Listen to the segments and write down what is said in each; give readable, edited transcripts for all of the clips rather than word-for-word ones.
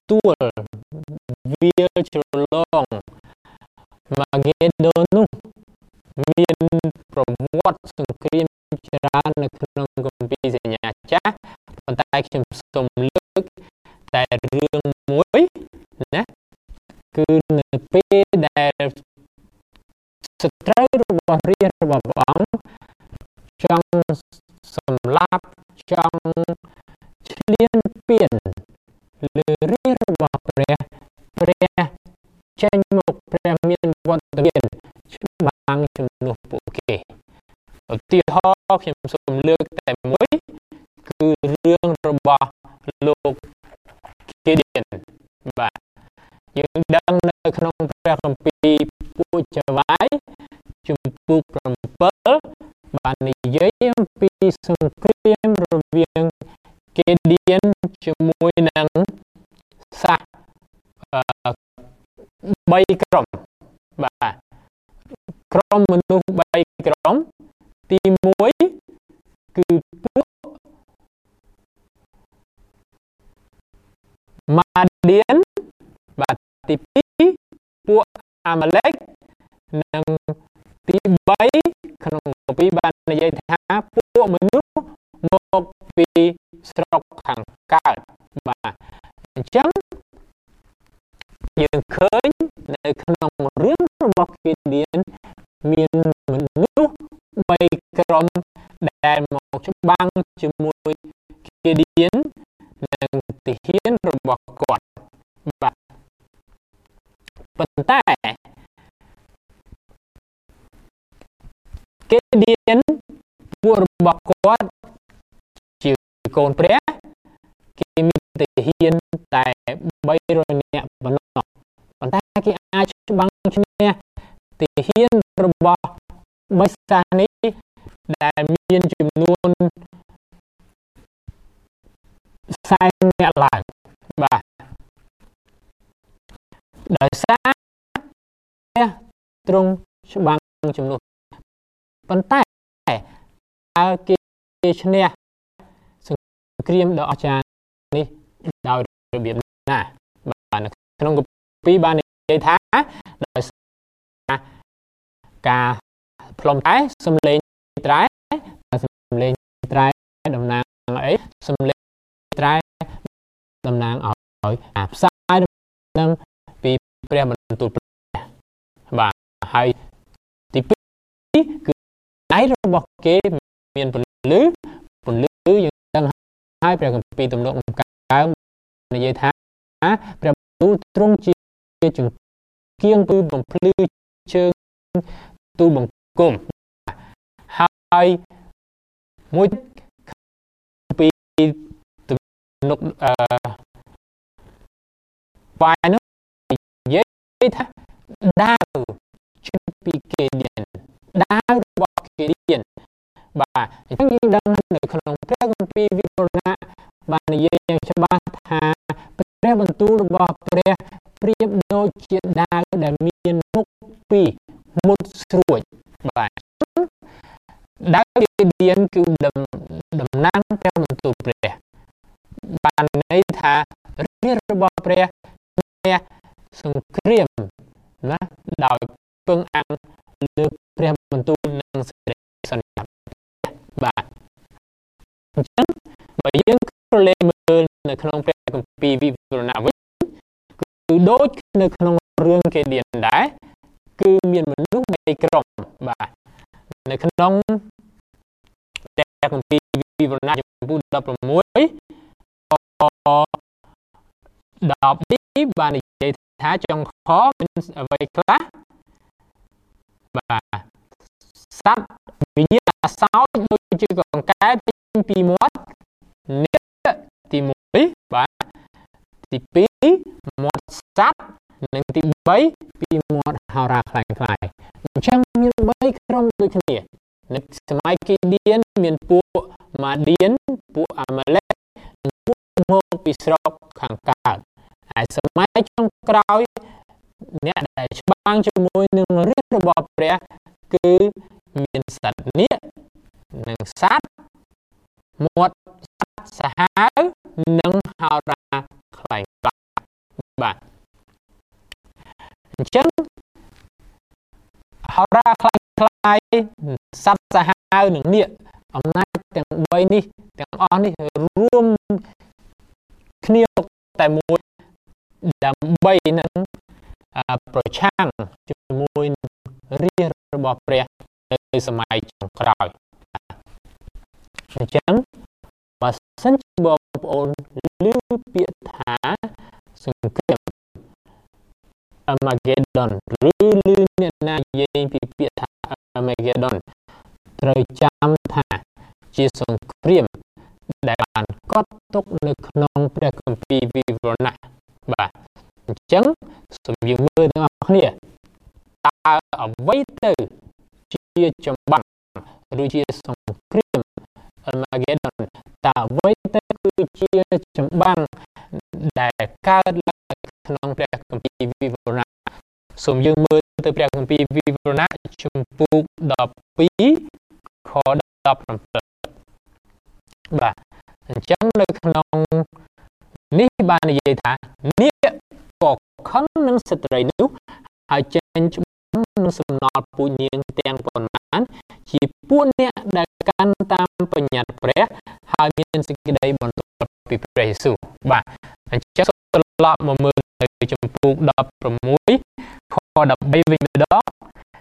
ទួលវាជ្រលងម៉ាហ្គេដូននោះមានប្រវត្តិសង្គ្រាមច្រើននៅក្នុងគម្ពីរសញ្ញាចាស់ប៉ុន្តែខ្ញុំសូមលើកតែរឿងមួយណាគឺនៅពេលដែលសត្រូវរបស់រាជរបស់ព្រះអង្គចង់សម្លាប់ចង់ឈ្លានពានលើរាជរបស់ព្រះចេញមកព្រះមានវត្តមានច្បាំងជំនួសពួកគេឧទាហរណ៍ខ្ញុំសូមលើកតែមួយគឺរឿងរបស់លោកគីឌៀនបាទយើងដឹងនៅក្នុងព្រះគម្ពីរពួកចវាយជំពូក7បាននិយាយអំពីសង្គ្រាមរវាងគីឌៀនជាមួយនឹងសាស3ក្រុមបាទក្រុមមនុស្ស3ក្រុមទី1គឺពួកម៉ាឌៀនបាទទី2ពួកអាម៉ាឡេកនិងទី3ក្នុងគម្ពីរបាននិយាយថាពួកមនុស្សមកពីស្រុកខាងកើតបាទអញ្ចឹងយើងឃើញនៅក្នុងរឿងរបស់គីឌៀនមានមនុស្ស3ក្រុមដែលមកច្បាំងជាមួយគីឌៀននិងទាហានរបស់គាត់បាទប៉ុន្តែគីឌៀនពួករបស់គាត់ជាកូនព្រះគេមានទាហានតែ300នាក់ប៉ុណ្ណោះប៉ុន្តែគេអាចច្បាំងឈ្នះទាហានរបស់បិសានេះដែលមានចំនួន40នាក់ឡើងបាទដោយសារទ្រង់ច្បាំងចំនួនប៉ុន្តែតើគេឈ្នះសង្គ្រាមដ៏អស្ចារ្យនេះដោយរបៀបណាបាទនៅក្នុងគម្ពីរបាននិយាយថាដោយសារការផ្លុំតែសំឡេងត្រែតំណាងអីសំឡេងត្រែតំណាងឲ្យអាផ្សាយនឹងពីព្រះបន្ទូលព្រះបាទហើយទី2គឺដៃរបស់គេមានពន្លឺយើងដឹងហើយព្រះគម្ពីរទំនុកដំកើងនិយាយថាព្រះបន្ទូលទ្រង់ជាចង្គៀងគឺបំភ្លឺជើងទូលបង្គំហើយមួយពីទំនុកបាយនោះនិយាយថាដាវជិតពីគេឌៀនដាវរបស់គេឌៀនបាទអញ្ចឹងយើងដឹងនៅក្នុងព្រះគម្ពីរវិវរណៈបាននិយាយយ៉ាងច្បាស់ថាព្រះបន្ទូលរបស់ព្រះប្រៀបដូចជាដាវដែលមានមុខពីរមុតស្រួចបាទដាវគេឌៀនគឺតំណាងព្រះបន្ទូលព្រះបានន័យថារាជរបស់ព្រះអ្នកសង្គ្រាមណាដោយពឹងអាំងលើព្រះបន្ទូលនិងសេចក្តីសន្យាបាទអញ្ចឹងបើយើងក្រឡេកមើលនៅក្នុងព្រះគម្ពីរវិវរណៈវិញគឺដូចនៅក្នុងរឿងគេឌៀនដែរគឺមានមនុស្ស3ក្រុមបាទនៅក្នុងព្រះគម្ពីរវិវរណៈចំពោះ16 10បាននិយាយថាចុងខមានអ្វីខ្លះបាទសត្វវិញ្ញាណសោតដូចជាកង្កែបចេញពីមាត់នេះទី1បាទទី2មាត់សត្វនិងទី3ពីមាត់ហោរាខ្លាំងអញ្ចឹងមាន3ក្រុមដូចគ្នានៅសម័យគីឌៀនមានពួកម៉ាឌៀនពួកអាម៉ាឡេកនិងពួកមកពីស្រុកខាងកើតហើយសម័យចុងក្រោយអ្នកដែលច្បាំងជាមួយនឹងរាជរបស់ព្រះគឺមានសត្វនាគនិងសត្វមាត់សត្វសាហាវនិងហោរាខ្លែងបាទអញ្ចឹងហោរាខ្លាំងសត្វសាហាវនិងនាគអំណាចទាំង3នេះទាំងអស់នេះរួមគ្នាតែមួយដើម្បីនឹងប្រឆាំងជាមួយរាជរបស់ព្រះនៅសម័យចុងក្រោយអញ្ចឹងបើសិនជាបងប្អូនឮពាក្យថាសង្គ្រាមArmageddon ឬអ្នកណានិយាយពីពាក្យថា Armageddon ត្រូវចាំថាជាសង្គ្រាមដែលបានកត់ទុកនៅក្នុងព្រះគម្ពីរវិវរណៈបាទអញ្ចឹងសូមយើងមើលទាំងអស់គ្នាតើអ្វីទៅជាចម្បាំងឬជាសង្គ្រាម Armageddon តើអ្វីទៅគឺជាចម្បាំងដែលកើតឡើងក្នុងព្រះគម្ពីរវិវរណៈសូមយើងមើលទៅព្រះគម្ពីរវិវរណៈជំពូក12ខ17បាទអញ្ចឹងនៅក្នុងនេះបាននិយាយថានាគក៏ខឹងនឹងស្ត្រីនោះហើយចេញច្បាំងនឹងសំណល់ពូជនាងទាំងប៉ុន្មានជាពួកអ្នកដែលកាន់តាមបញ្ញត្តិព្រះហើយមានសេចក្តីបន្ទាល់ពីព្រះយេស៊ូវបាទអញ្ចឹងត្រឡប់មកមើលទៅជំពូក16ខ13វិញម្ដង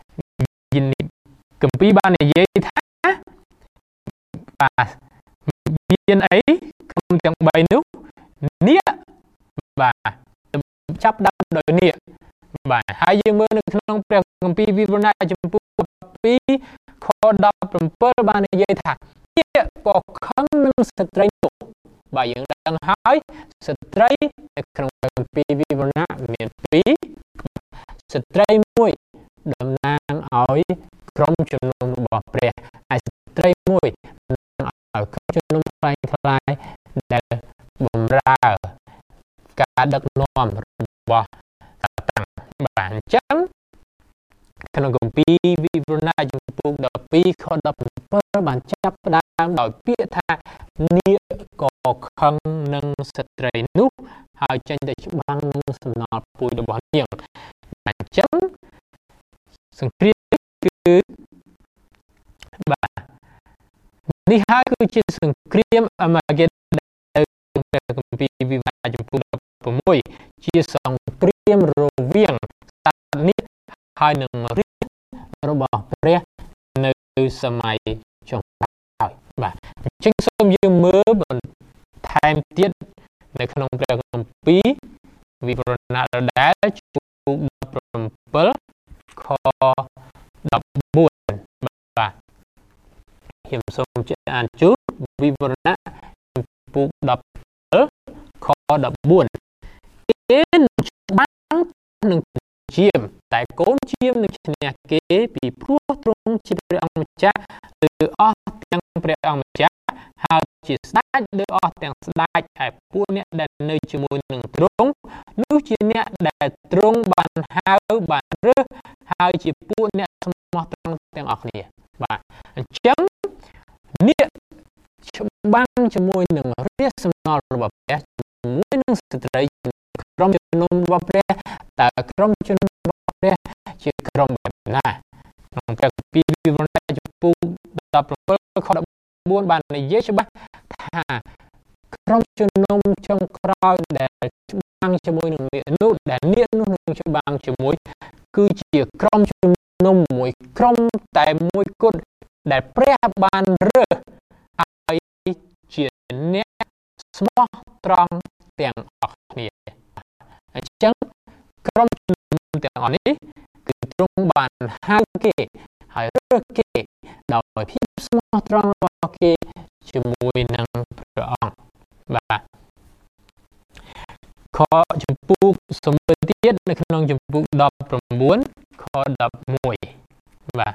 គម្ពីរបាននិយាយថាបាទមានអីក្រុមទាំង3នោះនាគបាទចាប់ដើមដោយនាគបាទហើយយើងមើលនៅក្នុងព្រះគម្ពីរវិវរណៈជំពូក2ខ17បាននិយាយថានាគក៏ខឹងនឹងស្ត្រីនោះបាទយើងដឹងហើយស្ត្រីនៅក្នុងព្រះគម្ពីរវិវរណៈមាន2ស្ត្រីមួយតំណាងឲ្យក្រុមជំនុំរបស់ព្រះហើយស្ត្រីមួយតំណាងឲ្យក្រុមជំនុំខ្លាំងដែលបម្រើការដឹកនាំរបស់សាតាំងបាទអញ្ចឹងក្នុងគម្ពីរវិវរណៈជំពូក12ខ17បានចាប់ផ្ដើមដោយពាក្យថានាគក៏ខឹងនឹងស្ត្រីនោះហើយចេញទៅច្បាំងនឹងសំណល់ពូជរបស់នាងអញ្ចឹងសង្គ្រាមគឺបាទនេះហើយគឺជាសង្គ្រាមArmageddonនៅព្រះគម្ពីរវិវរណៈជំពូក16ជាសង្គ្រាមរវាងសត្វនាគហើយនឹងរាជរបស់ព្រះនៅសម័យចុងក្រោយបាទអញ្ចឹងសូមយើងមើលបន្ថែមទៀតនៅក្នុងព្រះគម្ពីរវិវរណៈដដែលជំពូក17ខ14បាទខ្ញុំសូមអានជូនវិវរណៈជំពូក17ខ14គេនឹងច្បាំងនឹងជាមតែកូនជាមនឹងឈ្នះគេពីព្រោះទ្រង់ជាព្រះអង្គម្ចាស់លើអស់ទាំងព្រះអង្គម្ចាស់ហើយជាស្ដេចលើអស់ទាំងស្ដេចហើយពួកអ្នកដែលនៅជាមួយនឹងទ្រង់នោះជាអ្នកដែលទ្រង់បានហៅបានរើសហើយជាពួកអ្នកស្មោះត្រង់ទាំងអស់គ្នាបាទអញ្ចឹងនាគច្បាំងជាមួយនឹងរាជសំណល់របស់ព្រះជាមួយនឹងស្ត្រីក្រុមជំនុំរបស់ព្រះតើក្រុមជំនុំរបស់ព្រះជាក្រុមបែបណាក្នុងព្រះគម្ពីរវិវរណៈជំពូក17ខ14បាននិយាយច្បាស់ថាក្រុមជំនុំចុងក្រោយដែលច្បាំងជាមួយនឹងនាគនោះដែលនាគនោះនឹងច្បាំងជាមួយគឺជាក្រុមជំនុំមួយក្រុមតែមួយគត់ដែលព្រះបានរើសឲ្យជាអ្នកស្មោះត្រង់ទាំងអស់គ្នាអញ្ចឹងក្រុមជំនុំទាំងអស់នេះគឺទ្រង់បានហៅគេហើយរើសគេដោយភាពស្មោះត្រង់របស់គេជាមួយនឹងព្រះអង្គបាទខជំពូកសំមើទៀតនៅក្នុងជំពូក19ខ11បាទ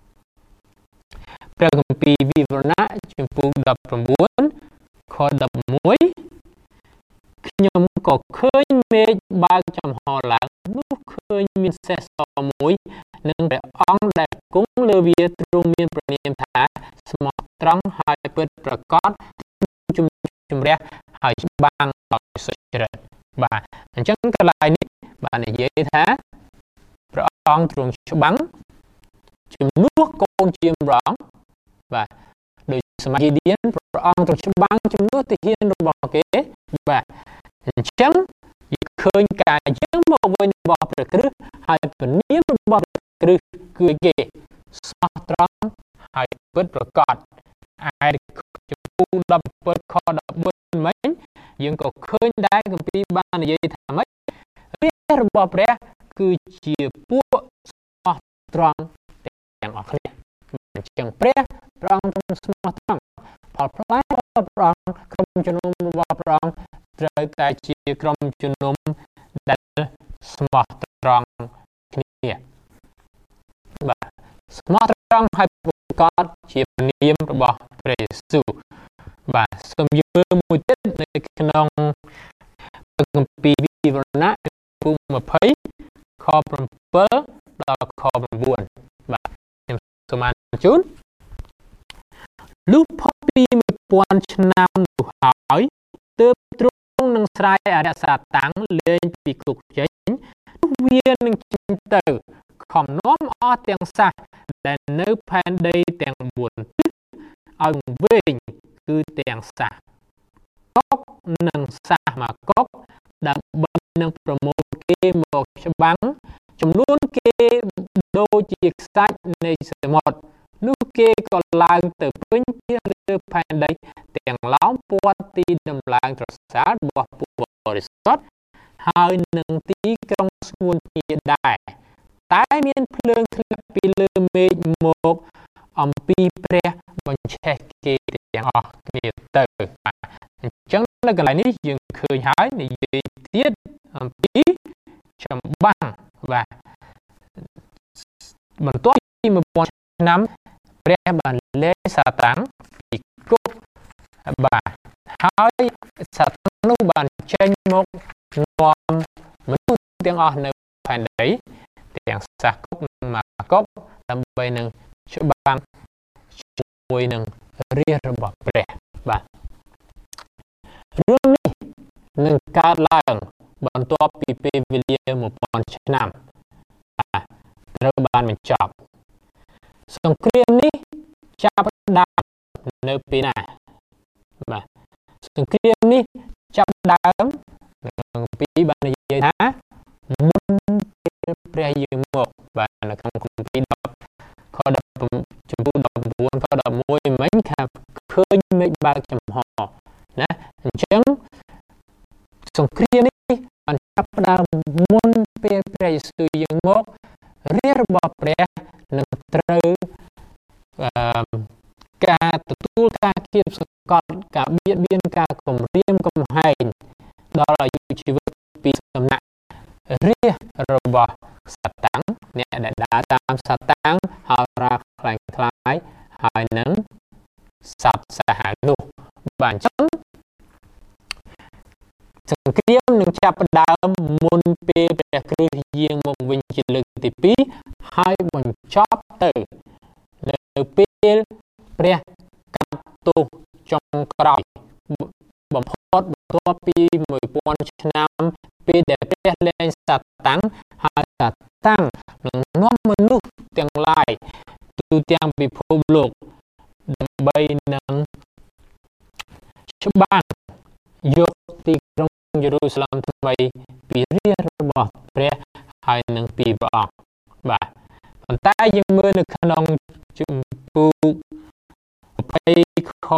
ព្រះគម្ពីរវិវរណៈជំពូក19ខ11ខ្ញុំក៏ឃើញមេឃបើកចំហឡើងនោះឃើញមានសេះសមួយនិងព្រះអង្គដែលគង់លើវាទ្រង់មានព្រះនាមថាស្មោះត្រង់ហើយពិតប្រាកដជំរះហើយច្បាំងដោយសុចរិតបាទអអញ្ចឹងកន្លែងនេះបាននិយាយថាព្រះអង្គទ្រង់ច្បាំងជំនួសកូនជាម្ដងបាទដោយសម័យឌៀនព្រះអង្គទ្រង់ច្បាំងជំនួសទាហានរបស់គេបាទអញ្ចឹងយើងឃើញការយើងមកវិញរបស់ព្រះគ្រីស្ទហើយពនាមរបស់ព្រះគ្រីស្ទគឺគេស្មោះត្រង់ហើយពិតប្រាកដឯចំពោះ17ខ14មិញយើងក៏ឃើញដែរគម្ពីរបាននិយាយថាម៉េចរាជរបស់ព្រះគឺជាពួកស្មោះត្រង់ទាំងអស់គ្នាអញ្ចឹងព្រះអង្គទ្រង់ស្មោះត្រង់ផលផ្លែរបស់ព្រះអង្គក្រុមជំនុំរបស់ព្រះអង្គត្រូវតែជាក្រុមជំនុំដែលស្មោះត្រង់គ្នាបាទស្មោះត្រង់ហើយប្រកបជានាមរបស់ព្រះយេស៊ូវបាទសូមយើងមើលមួយទៀតនៅក្នុងគម្ពីរវិវរណៈពុ20ខ7ដល់ខ9បាទខ្ញុំសូមអានជូនលុះផុតពី1000ឆ្នាំនោះហើយទើបទ្រង់នឹងស្រែកអរិយសាតាំងលែងពីគុកចេញនោះវានឹងចេញទៅខំនាំអស់ទាំងសះដែលនៅផែនដីទាំង4ទិសឲ្យវែងគឺទាំងសះកុកនិងសះមកកុកដើម្បីនឹងប្រមូលគេមកច្បាំងចំនួនគេដូចជាខ្សាច់នៃសមុទ្រនោះគេក៏ឡើងទៅពេញជាលើផែនដីទាំងឡោមព័ទ្ធទីដំឡើងត្រសាលរបស់ពួកបរិសុទ្ធហើយនឹងទីក្រុងស្ងួនជាដែរតែមានភ្លើងធ្លាក់ពីលើមេឃមកអំពីព្រះបញ្ឆេះគេទាំងអស់គ្នាទៅអញ្ចឹងនៅកន្លែងនេះយើងឃើញហើយនិយាយទៀតអំពីចម្បាំងបាទបន្ទាប់ពី1000ឆ្នាំព្រះបានលែងសាតាំងពីគុកបាទហើយសាតាំងនោះបានចេញមកនាំមនុស្សទាំងអស់នៅផែនដីទាំងសះគុកនិងមកគុកដើម្បីនឹងច្បាំងជាមួយនឹងរាជរបស់ព្រះបាទរឿងនេះនឹងកើតឡើងបន្ទាប់ពីពេលវេលា1000ឆ្នាំត្រូវបានបញ្ចប់សង្គ្រាមនេះចាប់ផ្ដើមនៅពេលណាបាទសង្គ្រាមនេះចាប់ផ្ដើមនៅពីបាននិយាយថាមុនពេលព្រះយើងមកបាទនៅក្នុងគម្ពីរ10ខ10ចំពោះ19ខ11មិញថាឃើញមេឃបើកចំហណាអញ្ចឹងសង្គ្រាមនេះបានចាប់ផ្ដើមមុនពេលព្រះយេស៊ូវយើងមករាជរបស់ព្រះនឹងត្រូវការទទួលការគៀបសង្កត់ការបៀតបៀនការគំរាមកំហែងដល់អាយុជីវិតពីសំណាក់រាជរបស់សាតាំងអ្នកដែលដើរតាមសាតាំងហើយរាខ្លាំងខ្លាយហើយនឹងសត្វសាហាវនោះបាទអញ្ចឹងសង្គ្រាមនឹងចាប់ផ្ដើមមុនពេលព្រះគ្រីស្ទយាងមកវិញជាលើកទី2ហើយបញ្ចប់ទៅនៅពេលព្រះកាត់ទោសចុងក្រោយបំផុតបន្ទាប់ពី1000ឆ្នាំពេលដែលព្រះលែងសាតាំងហើយសាតាំងនឹងនាំមនុស្សទាំងឡាយទូទាំងពិភពលោកដើម្បីនឹងច្បាំងយកទីក្រុងយេរូសាឡិមថ្មីពីរាជរបស់ព្រះហើយនឹងពីព្រះអង្គបាទប៉ុន្តែយើងមើលនៅក្នុងជំពូក20ខ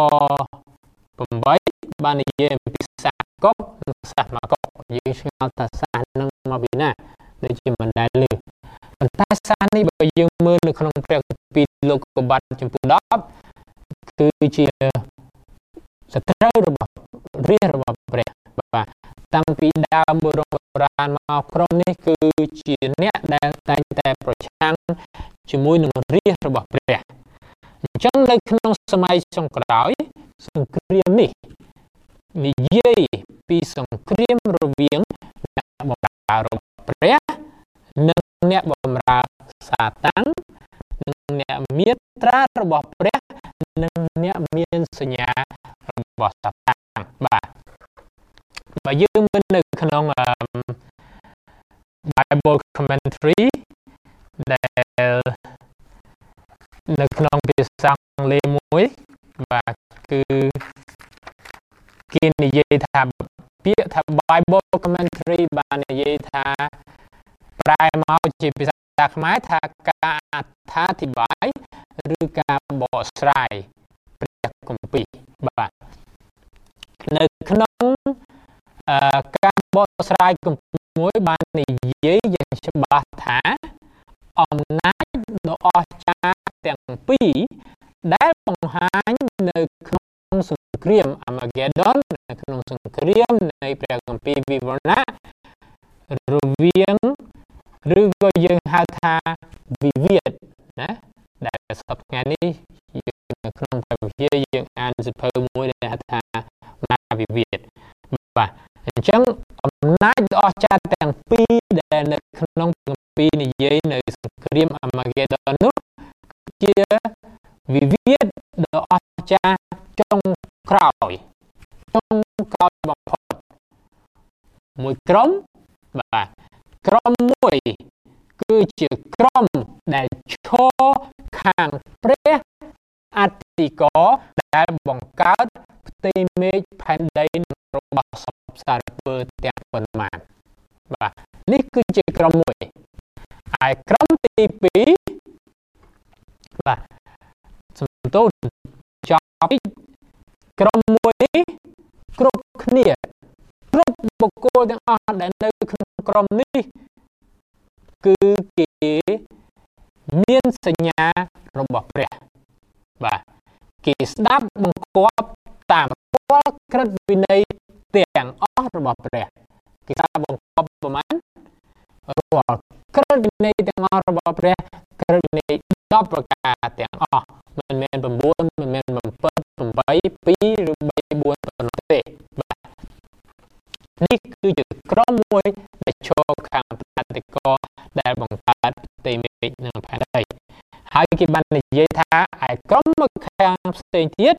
8បាននិយាយអំពីសាសកុកនិងសាសមកកុកយើងឆ្ងល់ថាសាសនឹងមកពីណាដូចជាមិនដែលឮប៉ុន្តែសាសនេះបើយើងមើលនៅក្នុងព្រះគម្ពីរលោកុបាទជំពូក10គឺជាសត្រូវរបស់រាជរបស់ព្រះបាទតាំងពីដើមបុរាណមកក្រុមនេះគឺជាអ្នកដែលតែងតែប្រឆាំងជាមួយនឹងរាជរបស់ព្រះអញ្ចឹងនៅក្នុងសម័យចុងក្រោយសង្គ្រាមនេះនិយាយពីសង្គ្រាមរវាងអ្នកបម្រើរបស់ព្រះនិងអ្នកបម្រើសាតាំងនិងអ្នកមានត្រារបស់ព្រះនិងអ្នកមានសញ្ញារបស់សាតាំងបាទបើយើងមើលនៅក្នុង Bible commentary ដែលនៅក្នុងភាសាអង់គ្លេសមួយបាទគឺគេនិយាយថាពាក្យថា Bible commentary បាននិយាយថាប្រែមកជាភាសាខ្មែរថាការអត្ថាធិប្បាយឬការបកស្រាយព្រះគម្ពីរបាទនៅក្នុងការបកស្រាយគម្ពីរមួយបាននិយាយយ៉ាងច្បាស់ថាអំណាចដ៏អស្ចារ្យទាំងពីរដែលបង្ហាញនៅក្នុងសង្គ្រាម Armageddon នៅក្នុងសង្គ្រាមនៃព្រះគម្ពីរវិវរណៈរវាងឬក៏យើងហៅថាវិវាទណាដែលសប្តាហ៍នេះយើងនៅក្នុងព្រះវិហារយើងអានសៀវភៅមួយដែលហៅថាអំណាចវិវាទបាទអញ្ចឹងអំណាចដ៏អស្ចារ្យទាំងពីរដែលនៅក្នុងគម្ពីរនិយាយនៅសង្គ្រាម Armageddon នោះជាវិវាទដ៏អស្ចារ្យចុងក្រោយបំផុតមួយក្រុមបាទក្រុមមួយគឺជាក្រុមដែលឈរខាងព្រះអធិការដែលបង្កើតផ្ទៃមេឃផែនដីរបស់សពសារពើទាំងប៉ុន្មានបាទនេះគឺជាក្រុមមួយហើយក្រុមទី2បាទសំទោសចប់ក្រុមមួយនេះគ្រប់គ្នាគ្រប់បុគ្គលទាំងអស់ដែលនៅក្នុងក្រុមនេះគឺគេមានសញ្ញារបស់ព្រះបាទគេស្ដាប់បង្គាប់តាមរាល់ក្រឹតវិន័យទាំងអស់របស់ព្រះគេស្ដាប់បង្គាប់ប្រមាណរាល់ក្រឹតវិន័យទាំងអស់របស់ព្រះក្រឹតវិន័យ10ប្រការទាំងអស់មិនមែន9មិនមែន7 8 2ឬ3 4ប៉ុណ្ណោះទេបាទនេះគឺជាក្រុមមួយដែលឈរខាងព្រះអធិការដែលបង្កើតផ្ទៃមេឃនិងផែនដីហើយគេបាននិយាយថាឯក្រុមមកខាងផ្សេងទៀត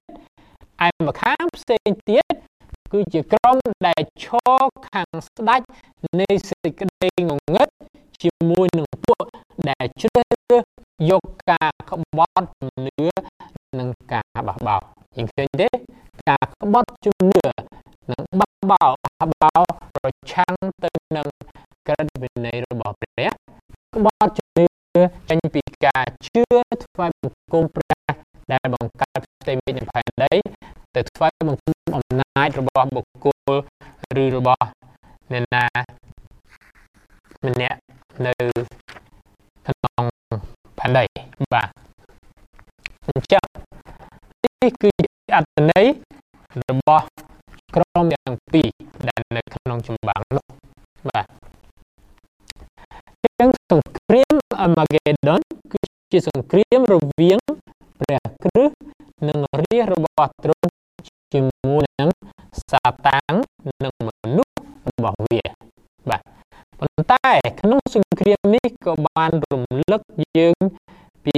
គឺជាក្រុមដែលឈរខាងស្ដេចនៃសេចក្តីងងឹតជាមួយនឹងពួកដែលជ្រើសរើសយកការក្បត់ជំនឿនិងការបះបោរយើងឃើញទេការក្បត់ជំនឿនិងបះបោរប្រឆាំងទៅនឹងក្រឹតវិន័យរបស់ព្រះក្បត់ជំនឿចេញពីការជឿថ្វាយបង្គំព្រះដែលបង្កើតផ្ទៃមេឃនិងផែនដីទៅថ្វាយបង្គំអំណាចរបស់បុគ្គលឬរបស់អ្នកណាម្នាក់នៅក្នុងផែនដីបាទអញ្ចឹងនេះគឺអត្ថន័យរបស់ក្រុមទាំងពីរដែលនៅក្នុងចម្បាំងនោះបាទទាំងសង្គ្រាម Armageddon គឺជាសង្គ្រាមរវាងព្រះគ្រិស្តនិងរាជរបស់ទ្រង់ជាមួយនឹងសាតាំងនិងមនុស្សរបស់វាបាទប៉ុន្តែក្នុងសង្គ្រាមនេះក៏បានរំលឹកយើងពី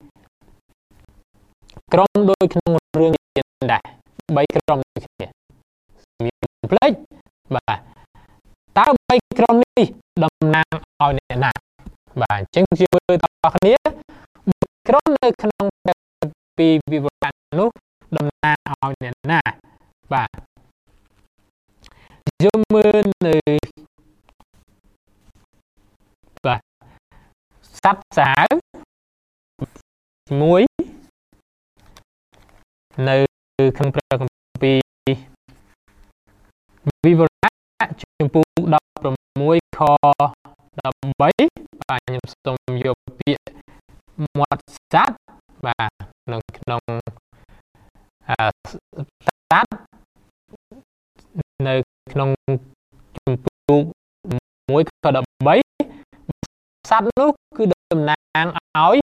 ក្រុមដូចក្នុងរឿងដែរ3ក្រុមដូចគ្នាមានផ្លេចបាទតើ3ក្រុមនេះតំណាងឲ្យអ្នកណាបាទអញ្ចឹងយើងមើលតគ្នាក្រុមនៅក្នុងពីវិវរណៈនោះតំណាងឲ្យអ្នកណាបាទយើងមើលនៅបាទសត្វសាវមួយនៅក្នុងព្រះគម្ពីរវិវរណៈជំពូក16ខ13បាទខ្ញុំសូមយកពាក្យមាត់សត្វបាទនៅក្នុងសត្វនៅក្នុងជំពូក1ខ13សត្វនោះគឺតំណាងឲ្យ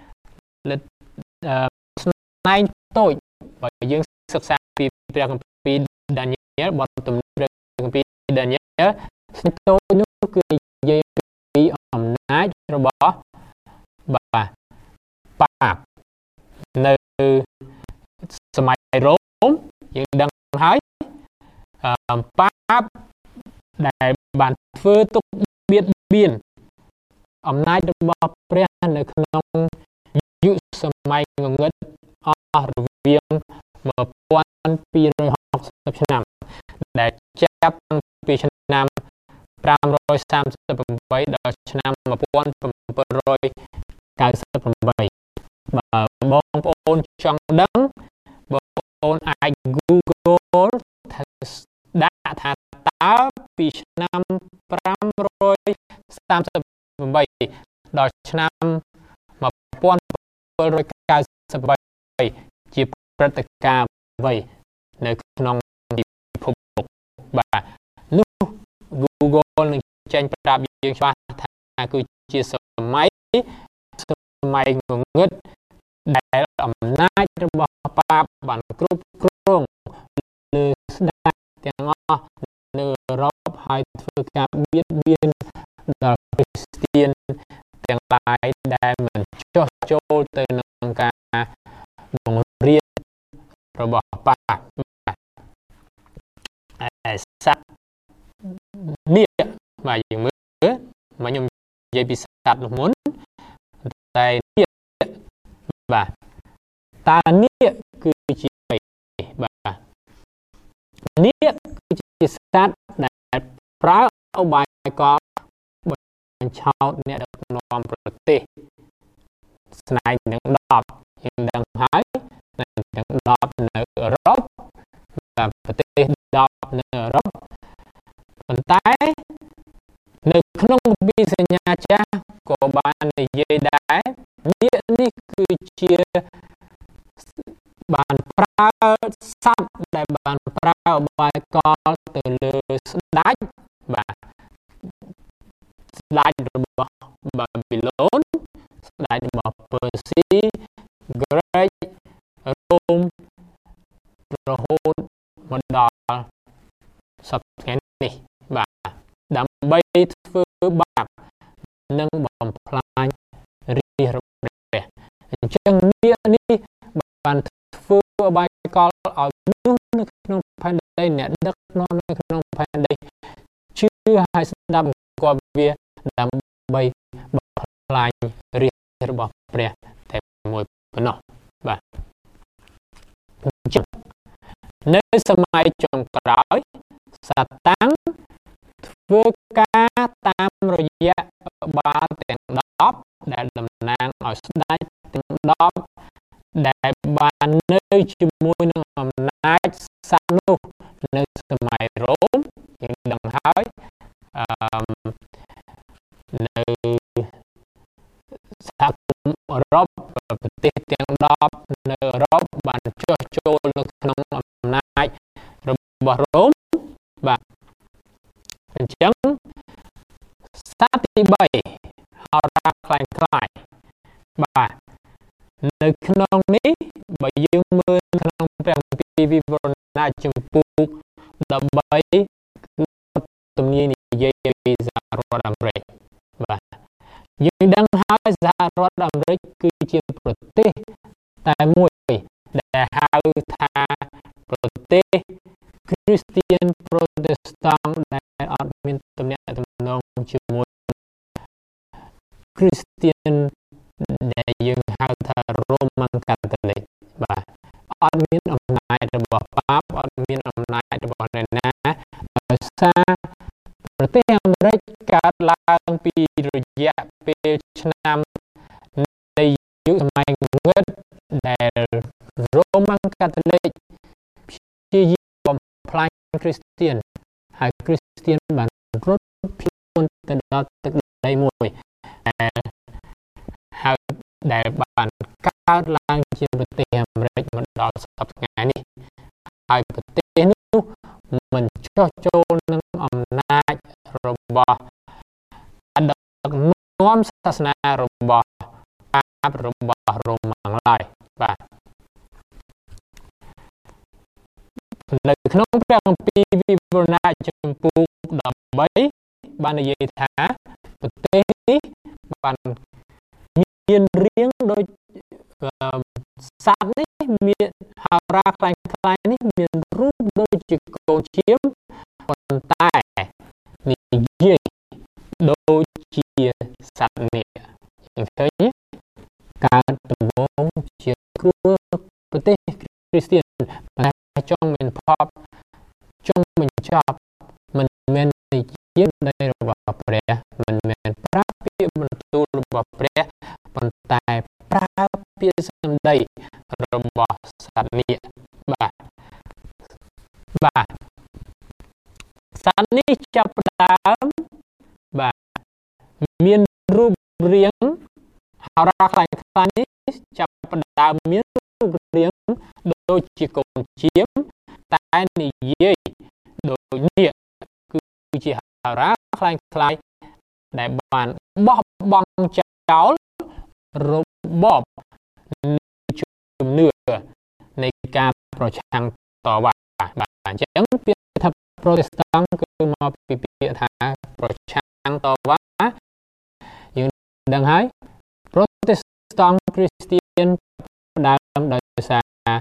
ស្នែងតូចបើយើងសិក្សាពីព្រះគម្ពីរដានីយ៉ែលបទទំនាយព្រះគម្ពីរដានីយ៉ែលស្នែងតូចនោះគឺនិយាយពីអំណាចរបស់បាទបាបនៅសម័យរ៉ូមយើងដឹងហើយបាបដែលបានធ្វើទុកបៀតបៀនអំណាចរបស់ព្រះនៅក្នុងយុគសម័យងងឹតអស់រវាង1260 ឆ្នាំដែលចាប់ពីឆ្នាំ538ដល់ឆ្នាំ1798 បើបងប្អូនចង់ដឹងបងប្អូនអាច Google ដាក់ថាតើពីឆ្នាំ538ដល់ឆ្នាំ1798ជាព្រឹត្តិការណ៍អ្វីនៅក្នុងពិភពលោកបាទនោះ Google នឹងចេញប្រាប់យើងច្បាស់ថាគឺជាសម័យងងឹតដែលអំណាចរបស់បាបបានគ្រប់គ្រងលើស្ដេចទាំងអស់នៅអឺរ៉ុបហើយធ្វើការបៀតបៀនដល់គ្រីស្ទានទាំងឡាយដែលមិនចុះចូលទៅក្នុងការបង្រៀនរបស់បាបសត្វនាគបាទយើងមើលមកខ្ញុំនិយាយពីសត្វនោះមុនតែនាគបាទតើនាគគឺជាអ្វីបាទនាគគឺជាសត្វដែលប្រើឧបាយកលបញ្ឆោតអ្នកដឹកនាំប្រទេសស្នែងនឹង10យើងដឹងហើយនឹង10នៅអឺរ៉ុបបាទប្រទេស10នៅអឺរ៉ុបប៉ុន្តែនៅក្នុងគម្ពីរសញ្ញាចាស់ក៏បាននិយាយដែរនាគនេះគឺជាបានប្រើសត្វដែលបានប្រើឧបាយកលទៅលើស្ដេចបាទស្ដេចរបស់បាប៊ីឡូនស្ដេចរបស់ពឺស៊ីក្រិចរ៉ូមរហូតមកដល់សព្វថ្ងៃនេះបាទដើម្បីធ្វើបាបនិងបំផ្លាញរាជរបស់ព្រះអញ្ចឹងនាគនេះបានធ្វើឧបាយកលឲ្យមនុស្សនៅក្នុងផែនដីអ្នកដឹកនាំនៅក្នុងផែនដីជឿហើយស្ដាប់គាត់វាដើម្បីបំផ្លាញរាជរបស់ព្រះតែមួយប៉ុណ្ណោះបាទអញ្ចឹងនៅសម័យចុងក្រោយសាតាំងធ្វើការតាមរយៈបាលទាំង10ដែលតំណាងឲ្យស្ដេចទាំង10ដែលបាននៅជាមួយនឹងអំណាចសត្វនោះនៅសម័យរ៉ូមយើងដឹងហើយនៅសហគមន៍អឺរ៉ុបប្រទេសទាំង10នៅអឺរ៉ុបបានចុះចូលនៅក្នុងអំណាចរបស់រ៉ូមបាទអញ្ចឹងសត្វទី3ហោរាខ្លែងខ្លាយបាទនៅក្នុងនេះបើយើងមើលក្នុងព្រះគម្ពីរវិវរណៈចំពុក13គឺទំនាយនិយាយពីសហរដ្ឋអាមេរិកបាទយើងដឹងហើយសហរដ្ឋអាមេរិកគឺជាប្រទេសតែមួយដែលហៅថាប្រទេសគ្រីស្ទានប្រូតេស្តង់ដែលអត់មានទំនាក់ទំនងជាមួយគ្រីស្ទានដែលយើងហៅថារ៉ូម៉ាំងកាតូលិកបាទអត់មានអំណាចរបស់បាបអត់មានអំណាចរបស់អ្នកណាដោយសារប្រទេសអាមេរិកកើតឡើងពីរយៈពេលឆ្នាំនៃយុគសម័យងងឹតដែលរ៉ូម៉ាំងកាតូលិកព្យាយាមបំផ្លាញគ្រីស្ទានហើយគ្រីស្ទានបានរត់ខ្លួនទៅដល់ទឹកដីមួយដែលបានកើតឡើងជាប្រទេសអាមេរិកមកដល់សព្វថ្ងៃនេះហើយប្រទេសនោះមិនចុះចូលនឹងអំណាចរបស់ដឹកនាំសាសនារបស់បាបរបស់រ៉ូម៉ាំងឡើយបាទនៅក្នុងព្រះគម្ពីរវិវរណៈចំពុក13បាននិយាយថាប្រទេសនេះបានមានរាងដូចសត្វនេះមានហោរាខ្លែងខ្លាយនេះមានរូបដូចជាកូនឈាមប៉ុន្តែនិយាយដូចជាសត្វនេះយើងឃើញកើតដំបូងជាគ្រួប្រទេសគ្រីស្ទានតែចង់មានផលចង់បញ្ចប់មិនមែននិយាយនៃរបស់ព្រះមិនមែនប្រើពាក្យបន្ទូលរបស់ព្រះប៉ុន្តែប្រើពាក្យសម្ដីរបស់សត្វនេះបាទសត្វនេះចាប់ផ្ដើមបាទមានរូបរាងហោរាខ្លាំងៗនេះចាប់ផ្ដើមមានរូបរាងដូចជាកូនជៀមតែនិយាយដូចនេះគឺជាហោរាខ្លាំងៗដែលបានបោះបង់ចោលរបបជំនឿនៃការប្រឆាំងតវ៉ាបាទអញ្ចឹងពាក្យថា Protestant គឺមកពីពាក្យថាប្រឆាំងតវ៉ាយើងដឹងហើយ Protestant Christian ដើមដោយសា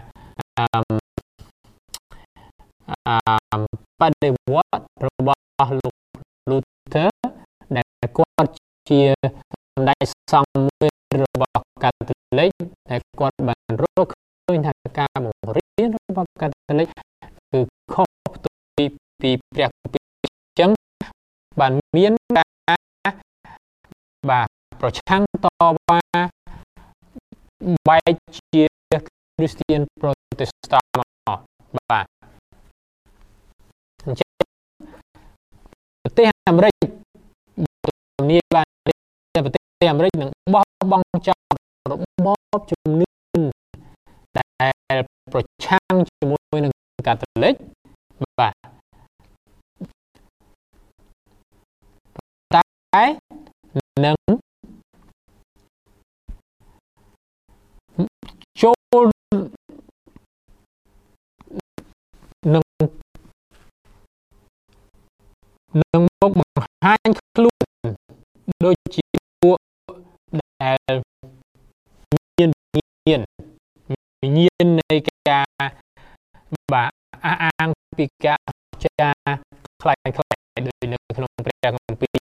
របដិវត្តរបស់លោក Luther ដែលគាត់ជាសម្ដេចសង្ឃមួយរបស់កាតូលិកដែលគាត់បានរកឃើញថាការបង្រៀនរបស់កាតូលិកគឺខុសពីព្រះគម្ពីរអញ្ចឹងបានមានការបាទប្រឆាំងតវ៉ាបែកជា Christian Protestant បាទអញ្ចឹងប្រទេសអាមេរិកជំនាញបានប្រទេសអាមេរិកនឹងបោះបង់ចោលរបបជំនឿដែលប្រឆាំងជាមួយនឹងកាតូលិកបាទតែនឹងចូលនឹងមកបង្ហាញខ្លួនដូចជាពួកដែលមាននៃការបាទអះអាងពីការចាខ្លាំងដូចនៅក្នុងព្រះគម្ពីរ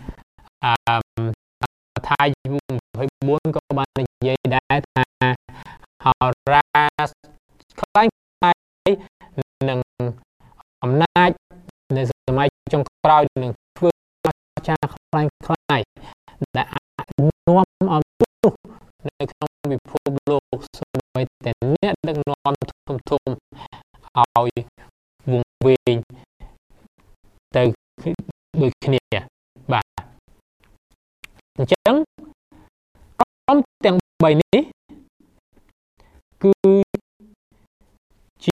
ថា24ក៏បាននិយាយដែរថាហោរាខ្លាំងនឹងអំណាចនៅសម័យចុងក្រោយនឹងធ្វើចាខ្លាំងដែលអាចនាំឲ្យមនុស្សនៅក្នុងពិភពលោកសូម្បីតែអ្នកដឹកនាំធំឲ្យវង្វេងទៅដូចគ្នាបាទអញ្ចឹងក្រុមទាំង3នេះគឺជា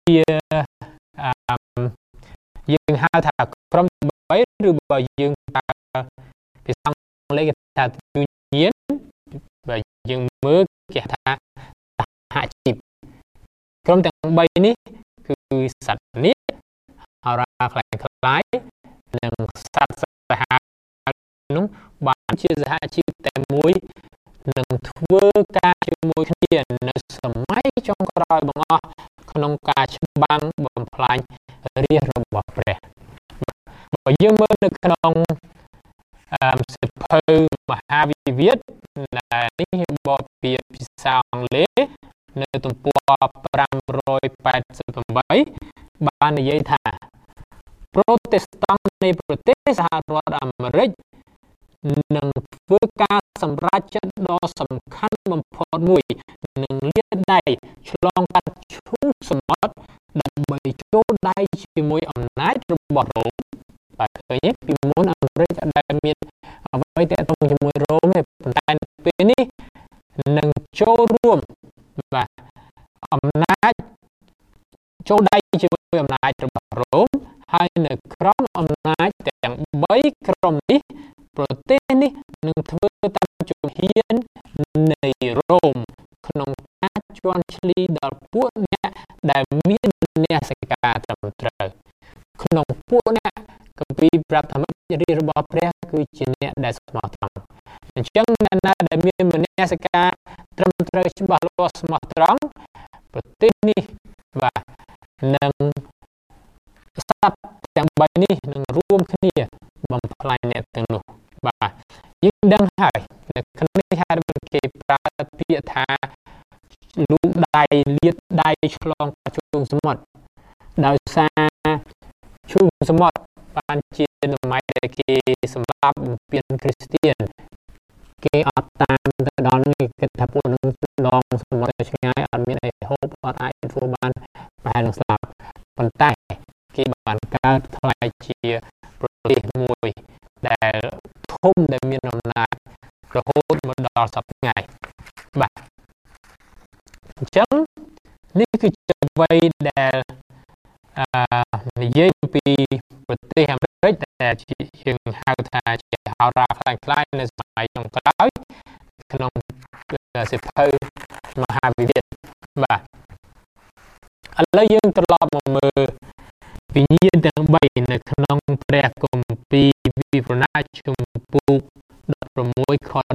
យើងហៅថាក្រុម3ឬបើយើងប្រើភាសាអង់គ្លេសគេថា union បើយើងមើលគេថាសហជីពក្រុមទាំង3នេះគឺសត្វនេះហោរាខ្លាំងនិងសត្វសាហាវនោះបានជាសហជីពតែមួយនឹងធ្វើការជាមួយគ្នានៅសម័យចុងក្រោយបង្អស់ក្នុងការច្បាំងបំផ្លាញរាជរបស់ព្រះបើយើងមើលនៅក្នុងសៀវភៅមហាវិវាទដែលនេះបកពីភាសាអង់គ្លេសនៅទំព័រ588បាននិយាយថា Protestant នៃប្រទេសសហរដ្ឋអាមេរិកនឹងធ្វើការសម្រេចចិត្តដ៏សំខាន់បំផុតមួយនឹងលាតដៃឆ្លងកាត់ឈូងសមុទ្រដើម្បីចូលដៃជាមួយអំណាចរបស់រ៉ូមបាទឃើញទេពីមុនអាមេរិកដែលមានអ្វីទាក់ទងជាមួយរ៉ូមទេប៉ុន្តែនៅពេលនេះនឹងចូលរួមបាទអំណាចចូលដៃជាមួយអំណាចរបស់រ៉ូមហើយនៅក្រោមអំណាចទាំង3ក្រុមនេះប្រទេសនេះនឹងធ្វើតាមជំហាននៃរ៉ូមក្នុងការជន់ឈ្លីដល់ពួកអ្នកដែលមាននសិកាត្រឹមត្រូវក្នុងពួកអ្នកគម្ពីរប្រាប់ថារាជរបស់ព្រះគឺជាអ្នកដែលស្មោះត្រង់អញ្ចឹងអ្នកណាដែលមានមនសិការត្រឹមត្រូវច្បាស់លាស់ស្មោះត្រង់ប្រទេសនេះបាទនឹងសត្វទាំង3នេះនឹងរួមគ្នាបំផ្លាញអ្នកទាំងនោះបាដឹងហើយនៅក្នុងនេះហេតុគេប្រើពាក្យថាលូកដៃលាតដៃឆ្លងជើងសមុទ្រដោយសារជើងសមុទ្របានជាសម័យដែលគេសម្លាប់បំពានគ្រីស្ទានគេអត់តាមទៅដល់នេះគេថាពួកនឹងដងសមុទ្រឆ្ងាយអត់មានអីហូបអត់អាចធ្វើបានប្រហែលនឹងស្លាប់ប៉ុន្តែគេបានកើតថ្លៃជាប្រទេសមួយដែលធំដែលមានអំណាចរហូតមកដល់សប្តាហ៍ថ្ងៃបាទអញ្ចឹងនេះគឺជាអ្វីដែលនិយាយពីប្រទេសអាមេរិកដែលយើងហៅថាជាហោរាខ្លាំងៗនៅសម័យចុងក្រោយក្នុងសិភៅមហាវិទ្យាបាទឥឡូវយើងត្រឡប់មកមើលវិញ្ញាណទាំង3នៅក្នុងព្រះគម្ពីរវិវរណៈជំពូក16ខ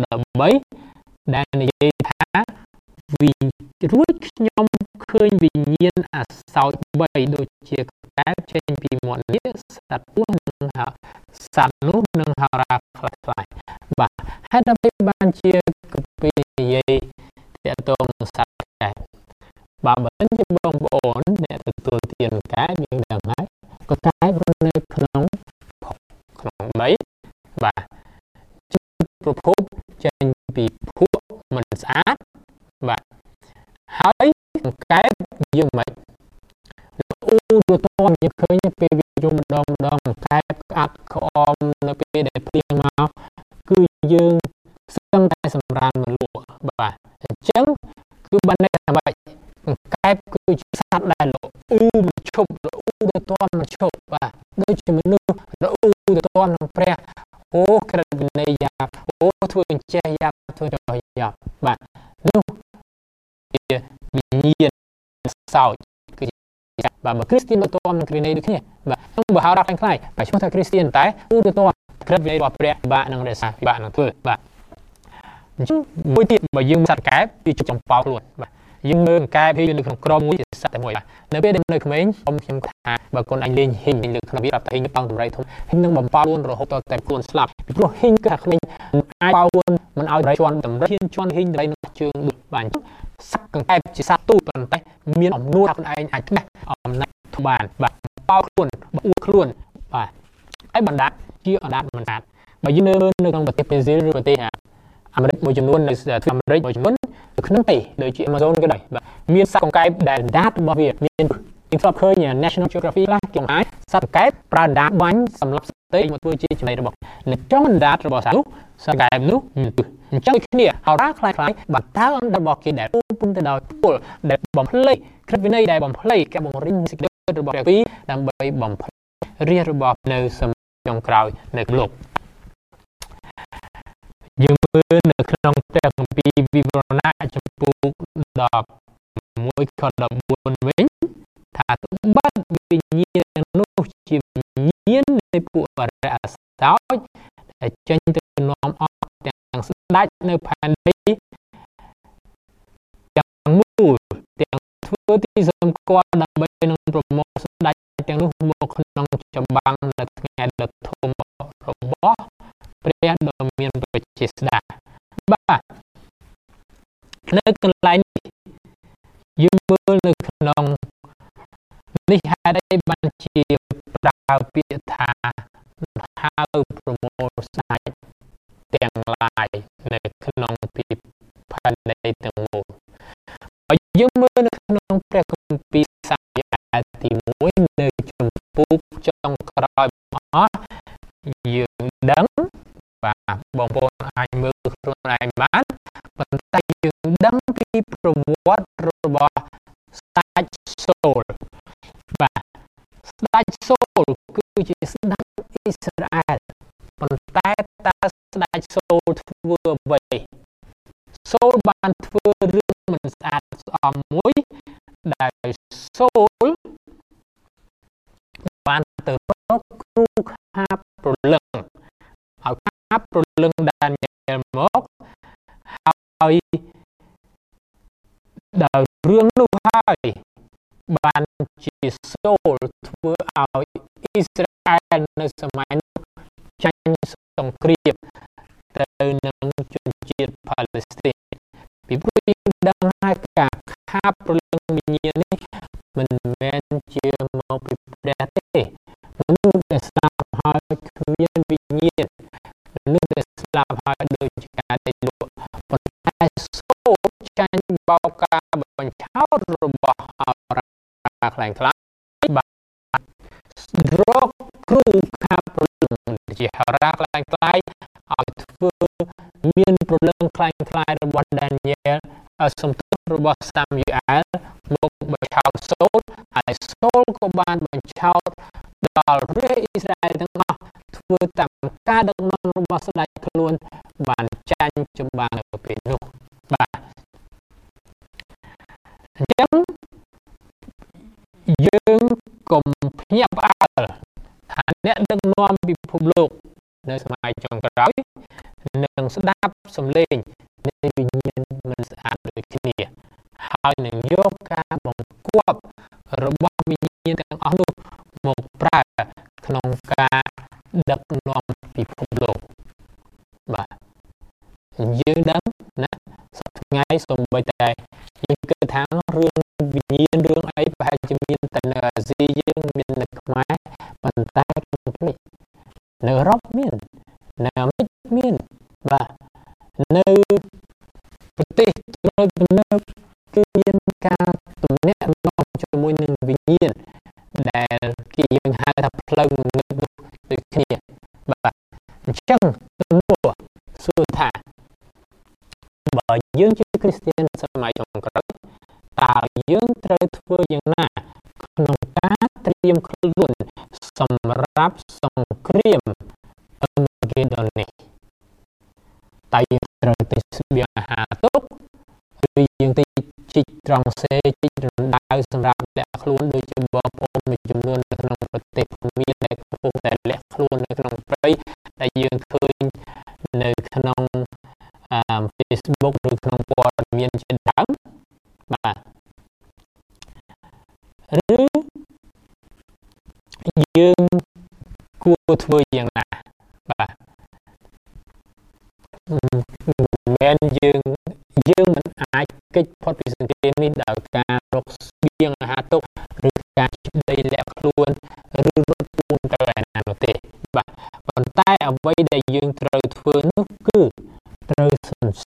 13ដែលនិយាយថារួចខ្ញុំឃើញវិញ្ញាណអាសោច3ដូចជាកែបចេញពីមាត់នាគសត្វពស់និងសត្វនោះនឹងហោរាខ្លាំងៗបាទហេតុអ្វីបានជាគម្ពីរនិយាយទាក់ទងនឹងសត្វកែបបើមិនជាបងប្អូនអ្នកទទួលទានកែបយើងដឹងហើយក៏កែបរស់នៅក្នុងដីបាទប្រភពចេញពីភក់មិនស្អាតបាទហើយកែបយើងមិនទៅតន់យើងឃើញពេលវាយំម្ដងកែបក្អាត់ក្អមនៅពេលដែលព្រៀងមកគឺយើងសឹងតែសម្រានមកលក់បាទអញ្ចឹងគឺបានន័យថាម៉េចកែបគឺជាសត្វដែលរអ៊ូមិនឈប់រអ៊ូទៅតន់មិនឈប់បាទដូចជាមនុស្សរអ៊ូទៅតន់នឹងព្រះអូក្រឹតវិន័យយ៉ាប់អូធ្វើអញ្ចេះយ៉ាប់ធ្វើចោះយ៉ាប់បាទនោះជាវិញ្ញាណសោចគឺជាបាទបើគ្រីស្ទានទៅតន់នឹងគ្រីណេដូចគ្នាបាទខ្ញុំបើហៅដល់ខ្លាំងៗបើឈ្មោះថាគ្រីស្ទានតែអូទៅតន់ក្រឹតវិន័យរបស់ព្រះបាក់នឹងរក្សាបាក់នឹងធ្វើបាទអញ្ចឹងមួយទៀតបើយើងសត្វកែបវាជុកចំប៉ោខ្លួនបាទយើងមើលកែបហើយនៅក្នុងក្រុមមួយសត្វតែមួយបាទនៅពេលដែលនៅក្មេងខ្ញុំថាបើកូនអញលេងហ៊ីងលើក្នុងវាប្រាប់តែហ៊ីងប៉ោងតម្រៃធំហ៊ីងនឹងបំប៉ោខ្លួនរហូតដល់តែខ្លួនស្លាប់ពីព្រោះហ៊ីងគឺថាក្មេងអាចប៉ោខ្លួនមិនឲ្យតម្រៃជន់តម្រៃជន់ហ៊ីងតម្រៃនឹងជើងដូចបាទអញ្ចឹងសត្វកង្កែបជាសត្វទូចប៉ុន្តែមានអំនួតខ្លួនឯងអាចផ្នះអំណាចធំបានបាទប៉ោខ្លួនបអួតខ្លួនបាទហើយបណ្ដាជាអណ្ដាតមិនស្អាតបើយើងនៅក្នុងប្រទេសប្រេស៊ីលឬប្រទេសអាមេរិកមួយចំនួននៅអាមេរិកមួយចំនួននៅក្នុងទីដូចជា Amazon ក៏ដោយបាទមានសត្វកង្កែបដែលដាតរបស់វាមានយើងធ្លាប់ឃើញ National Geographic ខ្លះគេបង្ហាញសត្វកង្កែបប្រើដាតបាញ់សម្រាប់សត្វទេមកធ្វើជាចំណីរបស់នៅtrongដាតរបស់សត្វនោះសត្វកង្កែបនោះមានទិសអញ្ចឹងដូចគ្នាហោរាខ្លាំងៗបន្តើអណ្ដាតរបស់គេដែលពុំទៅដោយពលដែលបំភ្លេចក្រឹតវិន័យដែលបំភ្លេចការបង្រៀនសេចក្តីរបស់ព្រះពីដើម្បីបំភ្លេចរាជរបស់នៅសម័យចុងក្រោយនៅលោកយើងមើលនៅក្នុងព្រះគម្ពីរវិវរណៈចំពោះ11ខ14វិញថាត្បិតវិញ្ញាណនោះជាវិញ្ញាណនៃពួកអរិយសោចដែលចេញទៅនាំអស់ទាំងស្ដេចនៅផែនដីទាំងមូលទាំងធ្វើទីសម្គាល់ដើម្បីនឹងប្រមូលស្ដេចទាំងនោះមកក្នុងចម្បាំងនៅថ្ងៃដ៏ធំរបស់ព្រះដ៏មានប្រជាស្ដាបាទនៅកន្លែងនេះយើងមើលនៅក្នុងនេះហេតុអីបានជាប្រើពាក្យថាហៅប្រមូលស្ដេចទាំងឡាយនៅក្នុងពីផែនដីទាំងមូលបើយើងមើលនៅក្នុងព្រះគម្ពីរសាយាទី1នៅចំពោះចុងក្រោយអស់យើងដឹងបាទបងប្អូនអាចមើលខ្លួនឯងបានប៉ុន្តែយើងដឹងពីប្រវត្តិរបស់ស្ដេចសូលបាទស្ដេចសូលគឺជាស្ដេចអ៊ីស្រាអែលប៉ុន្តែតើស្ដេចសូលធ្វើអ្វីសូលបានធ្វើរឿងមិនស្អាតស្អំមួយដែលសូលបានទៅរកគ្រូខាប្រលឹងឲ្យខាប្រលឹងដានីយ៉ែលមកហើយដល់រឿងនោះហើយបានជាសូលធ្វើឲ្យអ៊ីស្រាអែលនៅសម័យនោះចាញ់សង្គ្រាមទៅនឹងជាតិ Palestine ពីព្រោះយើងដឹងហើយការខាបព្រលឹងវិញ្ញាណនេះមិនមែនជាមកពីព្រះទេមនុស្សដែលស្លាប់ហើយគ្មានវិញ្ញាណមនុស្សដែលស្លាប់ហើយដូចជាការដេកលក់ប៉ុន្តែសូរចាញ់បោកការបញ្ឆោតរបស់អរ៉ាខ្លាំងខ្លាបាទរកគ្រូខាបព្រលឹងជាអរ៉ាខ្លាំងខ្លាយឲ្យធ្វើមានព្រលឹងខ្លាំងខ្លាយរបស់ Daniel សំទោសរបស់ Samuel មកបញ្ឆោតសូលហើយសូលក៏បានបញ្ឆោតដល់រាជអ៊ីស្រាអែលទាំងអស់ធ្វើតាមការដឹកនាំរបស់ស្ដេចខ្លួនបានចាញ់ចម្បាំងនៅពេលនោះបាទអញ្ចឹងយើងកុំភ្ញាក់ផ្អើលថាអ្នកដឹកនាំពិភពលោកនៅសម័យចុងក្រោយនឹងស្ដាប់សំឡេងនៃវិញ្ញាណមិនស្អាតដូចគ្នាហើយនឹងយកការបង្គាប់របស់វិញ្ញាណទាំងអស់នោះមកប្រើក្នុងការដឹកនាំពិភពលោកបាទយើងដឹងណាសប្តាហ៍ថ្ងៃសូម្បីតែយើងគិតថារឿងវិញ្ញាណរឿងអីប្រហែលជាមានតែនៅអាស៊ីយើងមាននៅខ្មែរប៉ុន្តែកុំភ្លេចនៅអឺរ៉ុបមាននៅអាមេរិកមានបាទនៅប្រទេសទំនើបគឺមានការទំនាក់ទំនងជាមួយនឹងវិញ្ញាណដែលគេយើងហៅថាផ្លូវងងឹតនោះដូចគ្នាបាទអញ្ចឹងទំនួលសួរថាបើយើងជាគ្រីស្ទានសម័យចុងក្រោយតើយើងត្រូវធ្វើយ៉ាងណាក្នុងការត្រៀមខ្លួនសម្រាប់សង្គ្រាមArmageddonនេះតើយើងត្រូវទៅស្បៀងអាហារទុកឬយើងទៅជីកត្រង់សេជីករណ្ដៅសម្រាប់លាក់ខ្លួនដូចជាបងប្អូនមួយចំនួននៅក្នុងប្រទេសភូមាដែលកំពុងតែលាក់ខ្លួននៅក្នុងព្រៃដែលយើងឃើញនៅក្នុង Facebook ឬក្នុងព័ត៌មានជាដើមបាទឬយើងគួរធ្វើយ៉ាងណាបាទមិនមែនយើងមិនអាចគេចផុតពីសង្គ្រាមនេះដោយការរកស្បៀងអាហារទុកឬការជិះដីលាក់ខ្លួនឬរត់ពួនទៅឯណានោះទេបាទប៉ុន្តែអ្វីដែលយើងត្រូវធ្វើនោះគឺត្រូវសន្